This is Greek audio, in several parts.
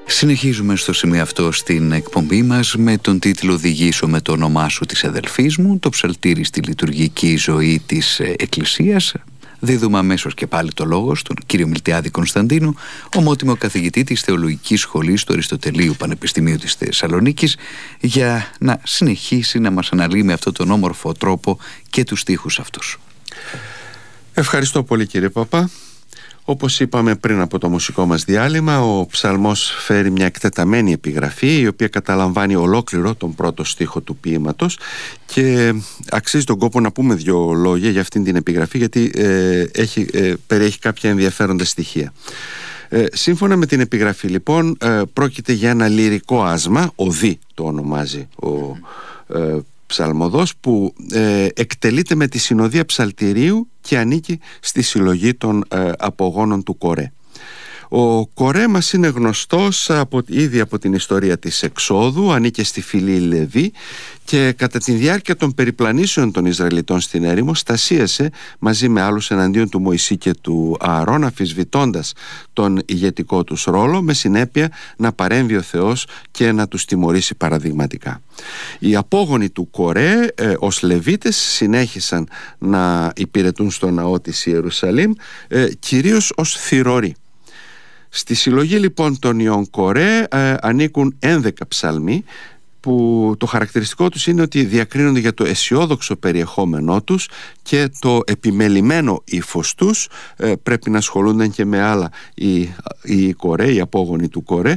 Συνεχίζουμε στο σημείο αυτό στην εκπομπή μας με τον τίτλο «Οδηγήσω με το όνομά σου της αδελφής μου», το ψαλτήρι στη λειτουργική ζωή της Εκκλησίας. Δίδουμε αμέσως και πάλι το λόγο στον κύριο Μιλτιάδη Κωνσταντίνου, ομότιμο καθηγητή της Θεολογικής Σχολής του Αριστοτελείου Πανεπιστημίου της Θεσσαλονίκης, για να συνεχίσει να μας αναλύει με αυτόν τον όμορφο τρόπο και τους στίχους αυτούς. Ευχαριστώ πολύ, κύριε Παπά. Όπως είπαμε πριν από το μουσικό μας διάλειμμα, ο ψαλμός φέρει μια εκτεταμένη επιγραφή, η οποία καταλαμβάνει ολόκληρο τον πρώτο στίχο του ποίηματος, και αξίζει τον κόπο να πούμε δύο λόγια για αυτήν την επιγραφή, γιατί περιέχει κάποια ενδιαφέροντα στοιχεία. Σύμφωνα με την επιγραφή, λοιπόν, πρόκειται για ένα λυρικό άσμα, οδύ το ονομάζει ο ψαλμοδός, που εκτελείται με τη συνοδεία ψαλτηρίου και ανήκει στη συλλογή των απογόνων του Κορέ. Ο Κορέ μας είναι γνωστός ήδη από την ιστορία της Εξόδου, ανήκε στη φυλή Λεβί και κατά τη διάρκεια των περιπλανήσεων των Ισραηλιτών στην έρημο στασίασε μαζί με άλλους εναντίον του Μωυσή και του Ααρών, αμφισβητώντας τον ηγετικό τους ρόλο, με συνέπεια να παρέμβει ο Θεός και να τους τιμωρήσει παραδειγματικά. Οι απόγονοι του Κορέ ως Λεβίτες συνέχισαν να υπηρετούν στο ναό της Ιερουσαλήμ, κυρίως ως θυρωροί. Στη συλλογή, λοιπόν, των ιών Κορέ ανήκουν 11 ψαλμοί, που το χαρακτηριστικό τους είναι ότι διακρίνονται για το αισιόδοξο περιεχόμενό τους και το επιμελημένο ύφος τους. Πρέπει να ασχολούνται και με άλλα οι Κορέ, οι απόγονοι του Κορέ,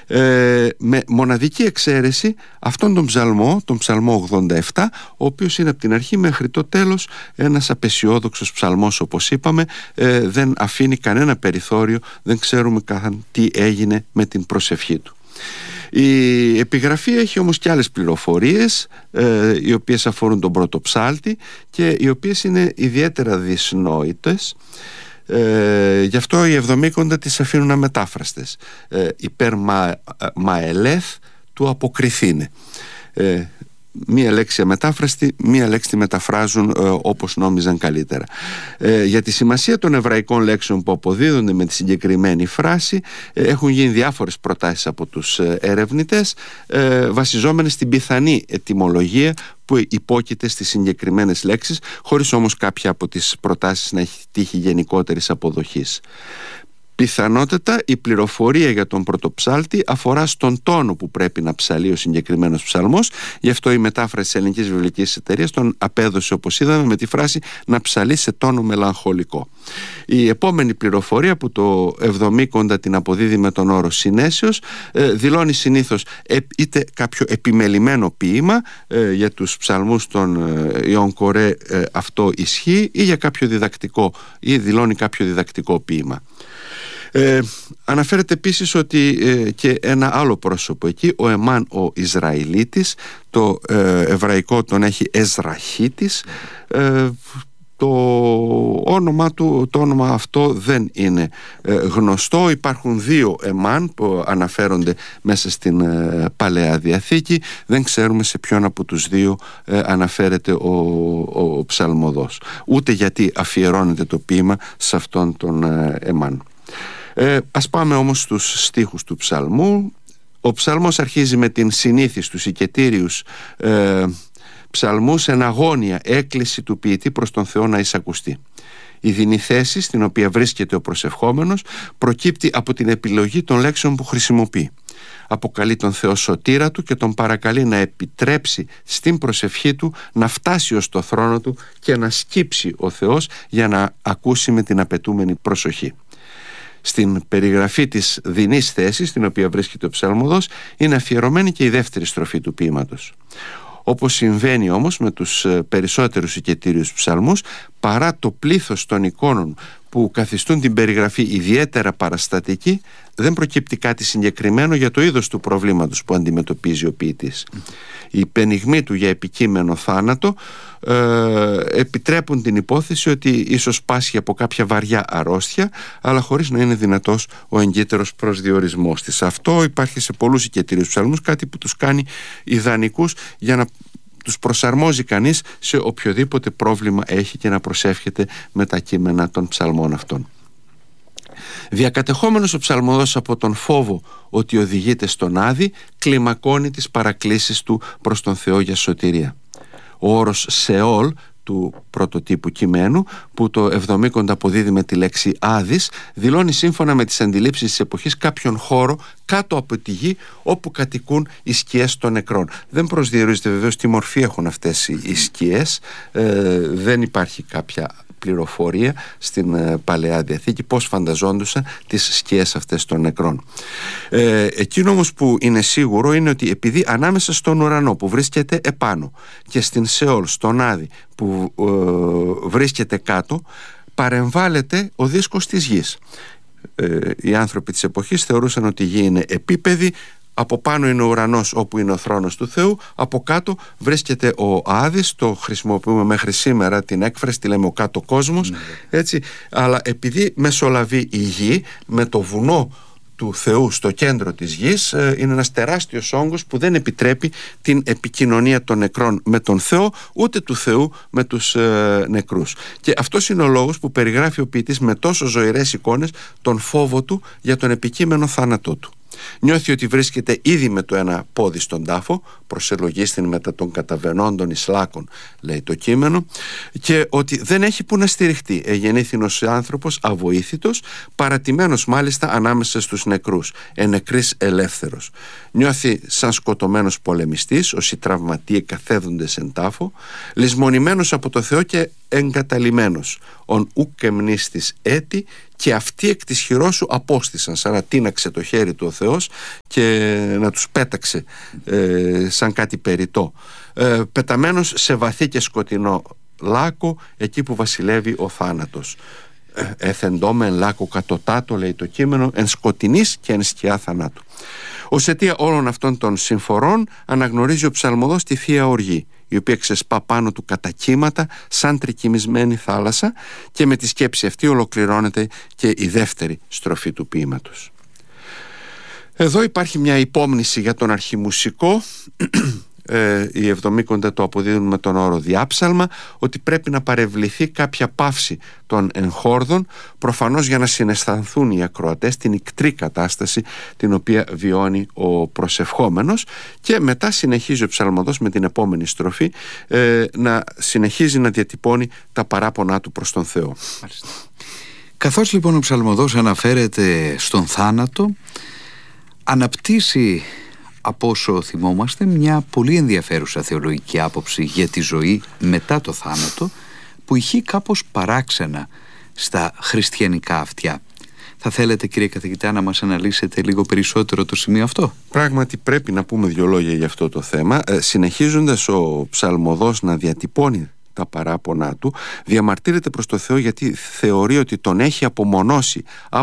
με μοναδική εξαίρεση αυτόν τον ψαλμό 87, ο οποίος είναι από την αρχή μέχρι το τέλος ένας απεσιόδοξος ψαλμός, όπως είπαμε. Δεν αφήνει κανένα περιθώριο, δεν ξέρουμε καν τι έγινε με την προσευχή του. Η επιγραφή έχει όμως και άλλες πληροφορίες, οι οποίες αφορούν τον πρώτο ψάλτη και οι οποίες είναι ιδιαίτερα δυσνόητες. Γι' αυτό οι Εβδομήκοντα τις αφήνουν αμετάφραστες. Υπέρ μαελέθ του αποκριθήνε. Μία λέξη αμετάφραστη, μία λέξη τη μεταφράζουν όπως νόμιζαν καλύτερα. Για τη σημασία των εβραϊκών λέξεων που αποδίδονται με τη συγκεκριμένη φράση έχουν γίνει διάφορες προτάσεις από τους ερευνητές, βασιζόμενες στην πιθανή ετυμολογία που υπόκειται στις συγκεκριμένες λέξεις, χωρίς όμως κάποια από τις προτάσεις να έχει τύχει γενικότερης αποδοχής. Πιθανότατα η πληροφορία για τον πρωτοψάλτη αφορά στον τόνο που πρέπει να ψαλεί ο συγκεκριμένος ψαλμός. Γι' αυτό η μετάφραση της Ελληνικής Βιβλικής Εταιρείας τον απέδωσε, όπως είδαμε, με τη φράση «να ψαλεί σε τόνο μελαγχολικό». Η επόμενη πληροφορία, που το Εβδομήκοντα την αποδίδει με τον όρο συνέσεως, δηλώνει συνήθως είτε κάποιο επιμελημένο ποίημα, για τους ψαλμούς των ιών Κορέ αυτό ισχύει, ή για κάποιο διδακτικό, ή δηλώνει κάποιο διδακτικό ποίημα. Αναφέρεται επίσης ότι και ένα άλλο πρόσωπο εκεί, ο Εμάν ο Ισραηλίτης, το εβραϊκό τον έχει Εζραχίτης, το όνομα αυτό δεν είναι γνωστό. Υπάρχουν δύο Εμάν που αναφέρονται μέσα στην Παλαιά Διαθήκη. Δεν ξέρουμε σε ποιον από τους δύο αναφέρεται ο ψαλμοδός, ούτε γιατί αφιερώνεται το ποίημα σε αυτόν τον Εμάν. Ας πάμε όμως στους στίχους του ψαλμού. Ο ψαλμός αρχίζει με την συνήθι στους οικετήριους ψαλμούς, εν αγώνια έκκληση του ποιητή προς τον Θεό να εισακουστεί. Η δινή θέση στην οποία βρίσκεται ο προσευχόμενος προκύπτει από την επιλογή των λέξεων που χρησιμοποιεί. Αποκαλεί τον Θεό σωτήρα του και τον παρακαλεί να επιτρέψει στην προσευχή του να φτάσει ως το θρόνο του και να σκύψει ο Θεός για να ακούσει με την απαιτούμενη προσοχή. Στην περιγραφή της δινής θέσης στην οποία βρίσκεται ο ψαλμοδός είναι αφιερωμένη και η δεύτερη στροφή του ποίηματος. Όπως συμβαίνει όμως με τους περισσότερους οικετήριους ψαλμούς, παρά το πλήθος των εικόνων που καθιστούν την περιγραφή ιδιαίτερα παραστατική, δεν προκύπτει κάτι συγκεκριμένο για το είδος του προβλήματος που αντιμετωπίζει ο ποιητής. Οι πενιγμοί του για επικείμενο θάνατο επιτρέπουν την υπόθεση ότι ίσως πάσχει από κάποια βαριά αρρώστια, αλλά χωρίς να είναι δυνατός ο εγκύτερος προσδιορισμός της. Αυτό υπάρχει σε πολλούς οικετήριους ψαλμούς, κάτι που τους κάνει ιδανικούς για να τους προσαρμόζει κανείς σε οποιοδήποτε πρόβλημα έχει και να προσεύχεται με τα κείμενα των ψαλμών αυτών. Διακατεχόμενος ο ψαλμοδός από τον φόβο ότι οδηγείται στον Άδη, κλιμακώνει τις παρακλήσεις του προς τον Θεό για σωτηρία. Ο όρος Σεόλ του πρωτοτύπου κειμένου, που το Εβδομήκοντα αποδίδει με τη λέξη Άδης, δηλώνει σύμφωνα με τις αντιλήψεις της εποχής κάποιον χώρο κάτω από τη γη όπου κατοικούν οι σκιές των νεκρών. Δεν προσδιορίζεται βεβαίως τι μορφή έχουν αυτές οι σκιές, δεν υπάρχει κάποια πληροφορία στην Παλαιά Διαθήκη πώς φανταζόντουσαν τις σκιές αυτές των νεκρών. Εκείνο όμως που είναι σίγουρο είναι ότι επειδή ανάμεσα στον ουρανό που βρίσκεται επάνω και στην Σεόλ, στον Άδη που βρίσκεται κάτω, παρεμβάλλεται ο δίσκος της γης. Οι άνθρωποι της εποχής θεωρούσαν ότι η γη είναι επίπεδη, από πάνω είναι ο ουρανός όπου είναι ο θρόνος του Θεού, από κάτω βρίσκεται ο Άδης, το χρησιμοποιούμε μέχρι σήμερα την έκφραση, τη λέμε ο κάτω κόσμος, έτσι, αλλά επειδή μεσολαβεί η γη με το βουνό του Θεού στο κέντρο της γης, είναι ένας τεράστιος όγκος που δεν επιτρέπει την επικοινωνία των νεκρών με τον Θεό, ούτε του Θεού με τους νεκρούς. Και αυτός είναι ο λόγος που περιγράφει ο ποιητής με τόσο ζωηρές εικόνες τον φόβο του για τον επικείμενο θάνατό του. Νιώθει ότι βρίσκεται ήδη με το ένα πόδι στον τάφο, προσελογίστην μετά των καταβαινόντων εις λάκων, λέει το κείμενο, και ότι δεν έχει που να στηριχτεί. Εγεννήθηνος άνθρωπος αβοήθητος, παρατημένος μάλιστα ανάμεσα στους νεκρούς, ενεκρής ελεύθερος. Νιώθει σαν σκοτωμένος πολεμιστής, όσοι τραυματίε καθέδοντες εν τάφο, λησμονημένος από το Θεό και εγκαταλειμμένος. «Ον ουκ εμνίστης έτη, και αυτοί εκ της χειρός σου απόστησαν», σαν να τίναξε το χέρι του ο Θεός και να τους πέταξε σαν κάτι περιττό. Πεταμένος σε βαθύ και σκοτεινό λάκκο, εκεί που βασιλεύει ο θάνατος. «Εθεντώμε εν λάκκο κατωτάτο», λέει το κείμενο, «εν σκοτεινής και εν σκιά θανάτου». Ως αιτία όλων αυτών των συμφορών αναγνωρίζει ο ψαλμοδός τη Θεία Οργή, η οποία ξεσπά πάνω του κατά κύματα σαν τρικυμισμένη θάλασσα, και με τη σκέψη αυτή ολοκληρώνεται και η δεύτερη στροφή του ποίηματος. Εδώ υπάρχει μια υπόμνηση για τον αρχιμουσικό. Οι Εβδομήκοντα το αποδίδουν με τον όρο διάψαλμα, ότι πρέπει να παρευληθεί κάποια παύση των εγχόρδων, προφανώς για να συναισθανθούν οι ακροατές την ικτρή κατάσταση την οποία βιώνει ο προσευχόμενος, και μετά συνεχίζει ο ψαλμοδός με την επόμενη στροφή να συνεχίζει να διατυπώνει τα παράπονά του προς τον Θεό. Καθώς λοιπόν ο ψαλμοδός αναφέρεται στον θάνατο, αναπτύσσει, από όσο θυμόμαστε, μια πολύ ενδιαφέρουσα θεολογική άποψη για τη ζωή μετά το θάνατο, που ηχεί κάπως παράξενα στα χριστιανικά αυτιά. Θα θέλετε, κύριε καθηγητά, να μας αναλύσετε λίγο περισσότερο το σημείο αυτό? Πράγματι πρέπει να πούμε δύο λόγια για αυτό το θέμα. Συνεχίζοντας ο ψαλμοδός να διατυπώνει τα παράπονά του, διαμαρτύρεται προς το Θεό γιατί θεωρεί ότι τον έχει απομονώσει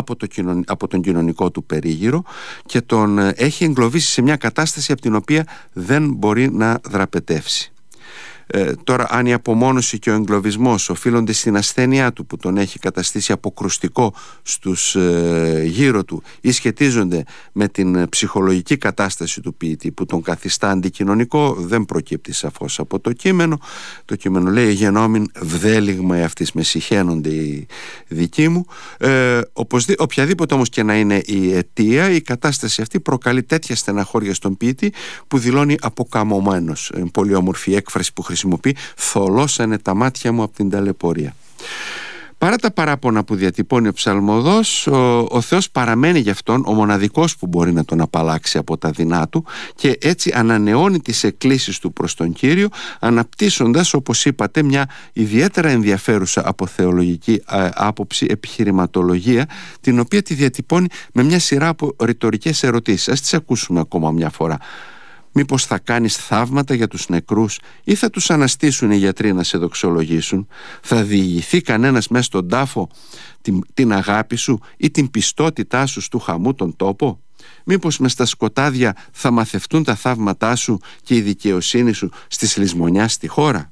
από τον κοινωνικό του περίγυρο και τον έχει εγκλωβίσει σε μια κατάσταση από την οποία δεν μπορεί να δραπετεύσει. Τώρα, αν η απομόνωση και ο εγκλωβισμός οφείλονται στην ασθένειά του που τον έχει καταστήσει αποκρουστικό στους γύρω του, ή σχετίζονται με την ψυχολογική κατάσταση του ποιητή που τον καθιστά αντικοινωνικό, δεν προκύπτει σαφώς από το κείμενο. Το κείμενο λέει «Γενόμην βδέλιγμα εαυτής», με συχαίνονται οι δικοί μου. Οποιαδήποτε όμως και να είναι η αιτία, η κατάσταση αυτή προκαλεί τέτοια στεναχώρια στον ποιητή που δηλώνει αποκαμωμένος. Πολύ όμορφη έκφραση που χρησιμοποιεί, «θολώσανε τα μάτια μου από την ταλαιπωρία». Παρά τα παράπονα που διατυπώνει ο ψαλμοδός, ο Θεός παραμένει γι' αυτόν ο μοναδικός που μπορεί να τον απαλλάξει από τα δεινά του, και έτσι ανανεώνει τις εκκλήσεις του προς τον Κύριο, αναπτύσσοντας, όπως είπατε, μια ιδιαίτερα ενδιαφέρουσα από θεολογική άποψη επιχειρηματολογία, την οποία τη διατυπώνει με μια σειρά από ρητορικές ερωτήσεις. Ας τις ακούσουμε ακόμα μια φορά. «Μήπως θα κάνεις θαύματα για τους νεκρούς, ή θα τους αναστήσουν οι γιατροί να σε δοξολογήσουν? Θα διηγηθεί κανένας μέσα στον τάφο την αγάπη σου ή την πιστότητά σου στου χαμού τον τόπο? Μήπως μες στα σκοτάδια θα μαθευτούν τα θαύματά σου και η δικαιοσύνη σου στις λησμονιάς στη χώρα?»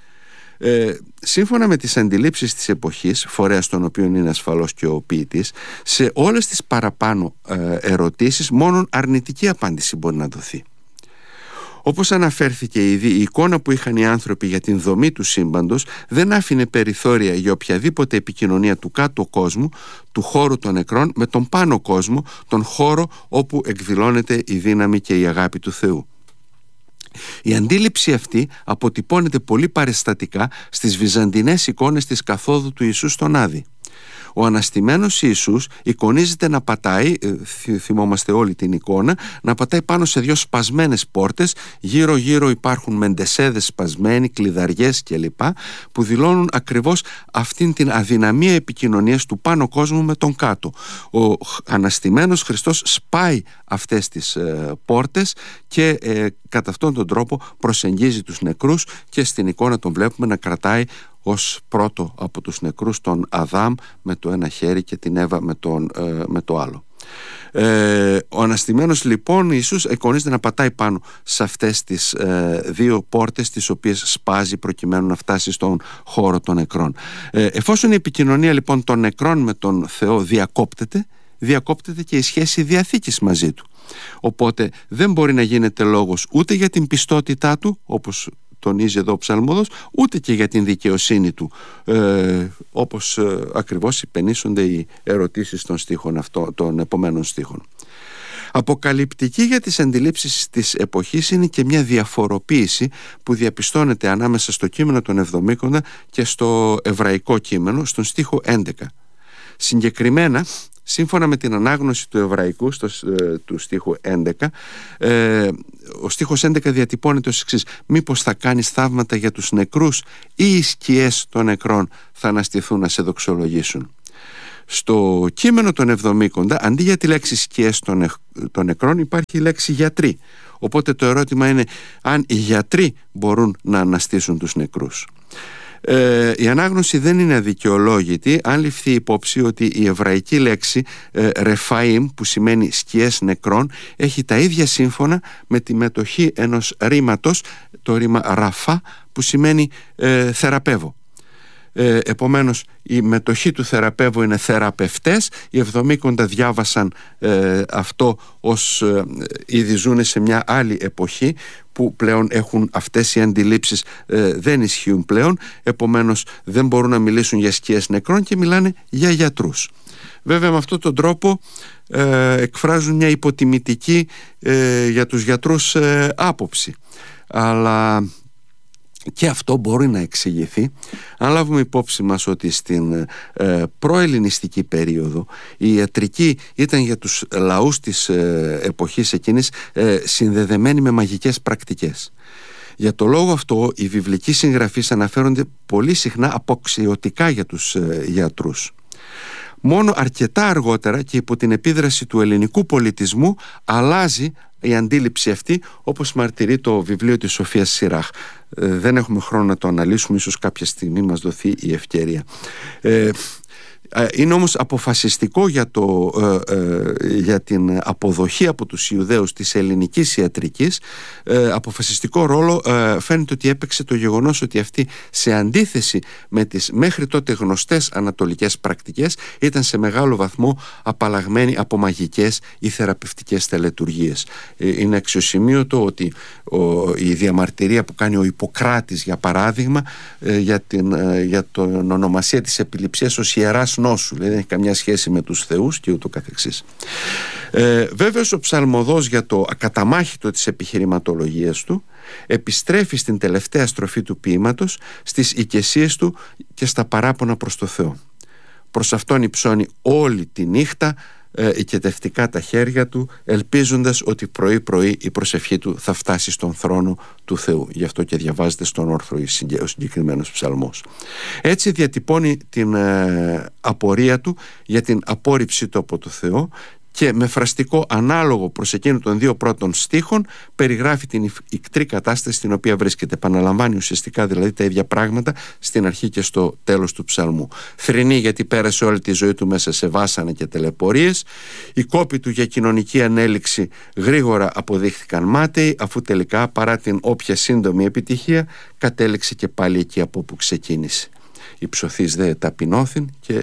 Σύμφωνα με τις αντιλήψεις της εποχής, φορέας των οποίων είναι ασφαλώς και ο ποιητής, σε όλες τις παραπάνω ερωτήσεις μόνον αρνητική απάντηση μπορεί να δοθεί. Όπως αναφέρθηκε ήδη, η εικόνα που είχαν οι άνθρωποι για την δομή του σύμπαντος δεν άφηνε περιθώρια για οποιαδήποτε επικοινωνία του κάτω κόσμου, του χώρου των νεκρών, με τον πάνω κόσμο, τον χώρο όπου εκδηλώνεται η δύναμη και η αγάπη του Θεού. Η αντίληψη αυτή αποτυπώνεται πολύ παρεστατικά στις βυζαντινές εικόνες της καθόδου του Ιησού στον Άδη. Ο αναστημένος Ιησούς εικονίζεται να πατάει, θυμόμαστε όλη την εικόνα, να πατάει πάνω σε δύο σπασμένες πόρτες. Γύρω γύρω υπάρχουν μεντεσέδες σπασμένοι, κλειδαριές κλπ, που δηλώνουν ακριβώς αυτήν την αδυναμία επικοινωνίας του πάνω κόσμου με τον κάτω. Ο αναστημένος Χριστός σπάει αυτές τις πόρτες και κατά αυτόν τον τρόπο προσεγγίζει τους νεκρούς, και στην εικόνα τον βλέπουμε να κρατάει ως πρώτο από τους νεκρούς τον Αδάμ με το ένα χέρι και την Εύα με το άλλο. Ο αναστημένος λοιπόν Ιησούς εικονίζεται να πατάει πάνω σε αυτές τις δύο πόρτες, τις οποίες σπάζει προκειμένου να φτάσει στον χώρο των νεκρών. Εφόσον η επικοινωνία λοιπόν των νεκρών με τον Θεό διακόπτεται και η σχέση διαθήκης μαζί του. Οπότε δεν μπορεί να γίνεται λόγος ούτε για την πιστότητά του, όπως τονίζει εδώ ο ψαλμόδος, ούτε και για την δικαιοσύνη του, όπως ακριβώς υπενήσονται οι ερωτήσεις των επομένων στίχων. Αποκαλυπτική για τις αντιλήψεις της εποχής είναι και μια διαφοροποίηση που διαπιστώνεται ανάμεσα στο κείμενο των Εβδομήκοντα και στο εβραϊκό κείμενο, στον στίχο 11. Συγκεκριμένα, σύμφωνα με την ανάγνωση του εβραϊκού του στίχου 11, ο στίχος 11 διατυπώνεται ως εξής: «Μήπως θα κάνεις θαύματα για τους νεκρούς, ή οι σκιές των νεκρών θα αναστηθούν να σε δοξολογήσουν?» Στο κείμενο των Εβδομήκοντα, αντί για τη λέξη σκιές των νεκρών, υπάρχει η λέξη γιατροί. Οπότε το ερώτημα είναι αν οι γιατροί μπορούν να αναστήσουν τους νεκρούς. Η ανάγνωση δεν είναι αδικαιολόγητη αν ληφθεί υπόψη ότι η εβραϊκή λέξη ρεφαΐμ, που σημαίνει σκιές νεκρών, έχει τα ίδια σύμφωνα με τη μετοχή ενός ρήματος, το ρήμα ραφά, που σημαίνει θεραπεύω. Επομένως η μετοχή του θεραπεύω είναι θεραπευτές. Οι Εβδομήκοντα διάβασαν αυτό ως ήδη ζουν σε μια άλλη εποχή που πλέον έχουν αυτές οι αντιλήψεις, δεν ισχύουν πλέον, επομένως δεν μπορούν να μιλήσουν για σκιές νεκρών και μιλάνε για γιατρούς. Βέβαια με αυτόν τον τρόπο εκφράζουν μια υποτιμητική για τους γιατρούς άποψη, αλλά και αυτό μπορεί να εξηγηθεί αν λάβουμε υπόψη μας ότι στην προελληνιστική περίοδο η ιατρική ήταν για τους λαούς της εποχής εκείνης συνδεδεμένη με μαγικές πρακτικές. Για το λόγο αυτό οι βιβλικοί συγγραφείς αναφέρονται πολύ συχνά αποξιωτικά για τους γιατρούς. Μόνο αρκετά αργότερα και υπό την επίδραση του ελληνικού πολιτισμού αλλάζει η αντίληψη αυτή, όπως μαρτυρεί το βιβλίο της Σοφίας Σιράχ. Δεν έχουμε χρόνο να το αναλύσουμε, ίσως κάποια στιγμή μας δοθεί η ευκαιρία. Είναι όμως αποφασιστικό για την αποδοχή από τους Ιουδαίους της ελληνικής ιατρικής. Αποφασιστικό ρόλο φαίνεται ότι έπαιξε το γεγονός ότι αυτή, σε αντίθεση με τις μέχρι τότε γνωστές ανατολικές πρακτικές, ήταν σε μεγάλο βαθμό απαλλαγμένη από μαγικές ή θεραπευτικές τελετουργίες. Είναι αξιοσημείωτο ότι η διαμαρτυρία που κάνει ο Ιπποκράτης, για παράδειγμα, για την ονομασία της επιληψίας ως ιεράς νόσου, δεν έχει καμιά σχέση με τους θεούς και ούτω καθεξής. Βέβαιος ο ψαλμοδός, για το ακαταμάχητο της επιχειρηματολογίας του, επιστρέφει στην τελευταία στροφή του ποίηματος, στις οικεσίες του και στα παράπονα προς το Θεό. Προς αυτόν υψώνει όλη τη νύχτα οικετευτικά τα χέρια του, ελπίζοντας ότι πρωί-πρωί η προσευχή του θα φτάσει στον θρόνο του Θεού. Γι' αυτό και διαβάζεται στον όρθρο ο συγκεκριμένος ψαλμός. Έτσι διατυπώνει την απορία του για την απόρριψή του από το Θεό και με φραστικό ανάλογο προς εκείνο των δύο πρώτων στίχων περιγράφει την ικτρή κατάσταση στην οποία βρίσκεται. Επαναλαμβάνει ουσιαστικά δηλαδή τα ίδια πράγματα στην αρχή και στο τέλος του ψαλμού. Θρηνεί γιατί πέρασε όλη τη ζωή του μέσα σε βάσανα και τελεπορίες. Οι κόποι του για κοινωνική ανέλυξη γρήγορα αποδείχθηκαν μάταιοι, αφού τελικά παρά την όποια σύντομη επιτυχία κατέληξε και πάλι εκεί από όπου ξεκίνησε. Η ψωθής δε ταπεινώθην και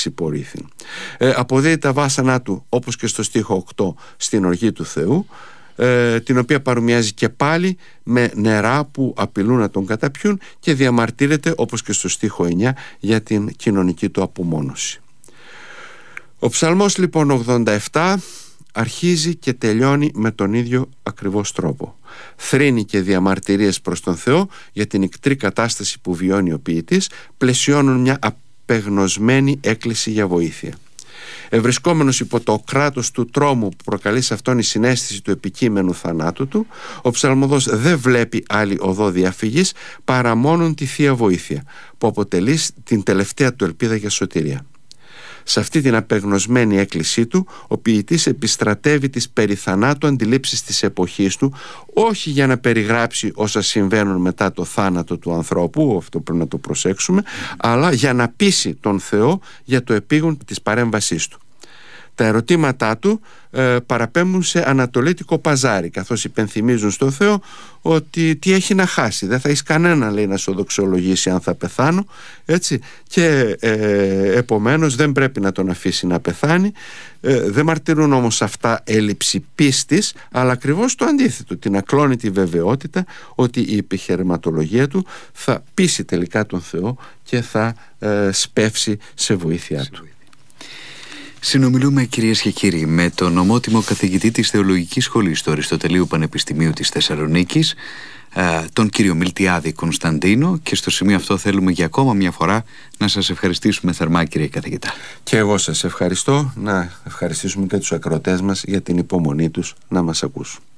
εξυπορήθην. Αποδίδει τα βάσανά του, όπως και στο στίχο 8, στην οργή του Θεού. την οποία παρομοιάζει και πάλι με νερά που απειλούν να τον καταπιούν, και διαμαρτύρεται, όπως και στο στίχο 9, για την κοινωνική του απομόνωση. Ο ψαλμός λοιπόν 87 αρχίζει και τελειώνει με τον ίδιο ακριβώς τρόπο. Θρήνη και διαμαρτυρίες προς τον Θεό για την ικτρή κατάσταση που βιώνει ο ποιητής πλαισιώνουν μια απεγνωσμένη έκκληση για βοήθεια. Ευρισκόμενος υπό το κράτος του τρόμου που προκαλεί σε αυτόν η συναίσθηση του επικείμενου θανάτου του, ο ψαλμοδός δεν βλέπει άλλη οδό διαφυγής παρά μόνον τη Θεία Βοήθεια, που αποτελεί την τελευταία του ελπίδα για σωτηρία. Σε αυτή την απεγνωσμένη έκκλησή του, ο ποιητής επιστρατεύει τις περιθανάτου αντιλήψεις της εποχής του, όχι για να περιγράψει όσα συμβαίνουν μετά το θάνατο του ανθρώπου, αυτό πρέπει να το προσέξουμε, αλλά για να πείσει τον Θεό για το επίγον της παρέμβασής του. Τα ερωτήματά του παραπέμπουν σε ανατολίτικο παζάρι, καθώς υπενθυμίζουν στον Θεό ότι τι έχει να χάσει. Δεν θα έχει κανένα, λέει, να σου δοξολογήσει αν θα πεθάνω, έτσι, και επομένως δεν πρέπει να τον αφήσει να πεθάνει. Δεν μαρτυρούν όμως αυτά έλλειψη πίστης, αλλά ακριβώς το αντίθετο, την ακλόνητη βεβαιότητα ότι η επιχειρηματολογία του θα πείσει τελικά τον Θεό και θα σπεύσει σε βοήθειά του. Συνομιλούμε, κυρίες και κύριοι, με τον ομότιμο καθηγητή της Θεολογικής Σχολής του Αριστοτελείου Πανεπιστημίου της Θεσσαλονίκης, τον κύριο Μιλτιάδη Κωνσταντίνο, και στο σημείο αυτό θέλουμε για ακόμα μια φορά να σας ευχαριστήσουμε θερμά, κύριε καθηγητά. Και εγώ σας ευχαριστώ, να ευχαριστήσουμε και τους ακροατές μας για την υπομονή τους να μας ακούσουν.